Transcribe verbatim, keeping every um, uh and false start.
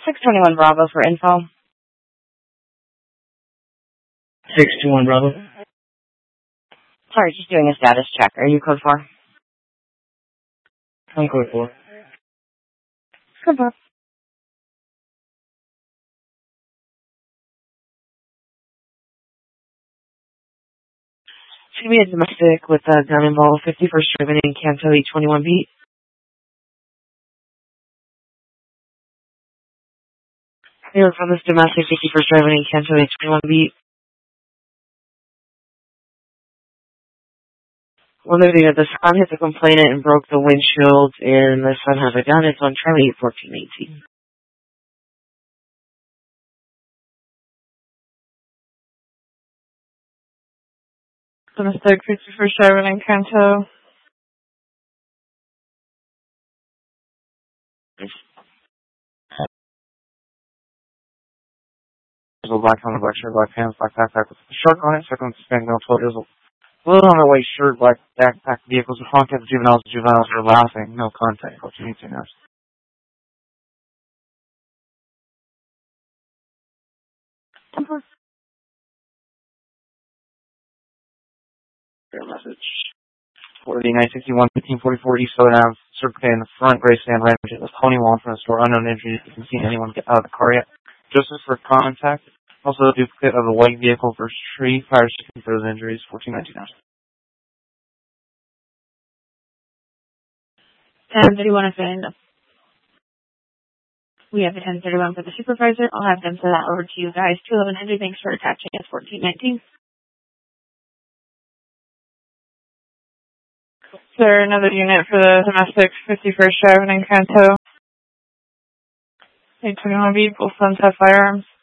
six twenty-one Bravo for info. six two one Bravo. Sorry, just doing a status check. Are you code four? I'm code four. Code four. Should be a domestic with a gun involved, fifty-first Driven in Canto E twenty-one beat. Here from this domestic, fifty-first Driven in Canto E twenty-one beat. One noting that the son hit the complainant and broke the windshield, and the son has a gun. It's on Charlie fourteen eighteen. Domestic, fifty-first Driven in Canto. There's a black helmet, black shirt, black pants, black backpack with a shark on it. Second suspect, no twelve years old. Little on the white shirt, black backpack, vehicles with contact with juveniles. Juveniles are laughing. No contact. What you need to know. Your message. forty-nine sixty-one, fifteen forty-four East Southern Avenue, Circle K in the front, Gray Sand Ranch. It was Tony Wall in front of the store. Unknown injuries. You can see anyone get out of the car yet. Justice for contact. Also a duplicate of the white vehicle versus tree. Fire sticking for those injuries. fourteen nineteen. ten thirty-one offend. We have a ten thirty-one for the supervisor. I'll have them send that over to you guys. two eleven hundred, thanks for attaching. It's fourteen nineteen. Sir, another unit for the domestic, fifty-first Driven in Canto. eight twenty-one B, both sons have firearms.